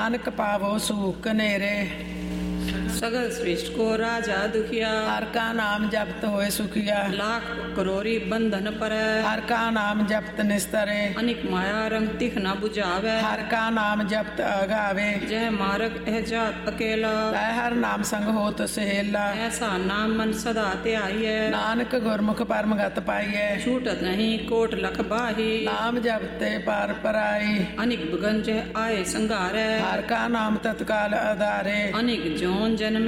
ਨਾਨਕ ਪਾਵੋ ਸੂਖ ਨੇਰੇ। सगल सृष्टि को राजा दुखिया, हर का नाम जपत होए सुखिया। लाख करोरी बंधन पर, हर का नाम जपत निस्तरे। अनिक माया रंग तिख न बुझावे, हर का नाम जपत अगावे। जय मार्ग है जात अकेला, तय हर नाम संग होत सहेला। ऐसा नाम मन सदा त्याइए, नानक गुरमुख परमगत पाइए। छूटत नहीं कोट लख बाही, नाम जपते पार पराई। अनिक भगन जय आए संगारे, हर का नाम तत्काल आधारे। अनिक जौन जन्म